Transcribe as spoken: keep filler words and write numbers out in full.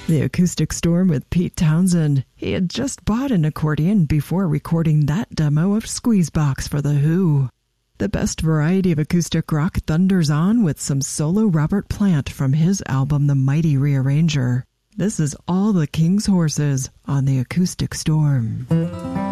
The Acoustic Storm with Pete Townsend. He had just bought an accordion before recording that demo of Squeezebox for The Who. The best variety of acoustic rock thunders on with some solo Robert Plant from his album The Mighty Rearranger. This is All the King's Horses on The Acoustic Storm.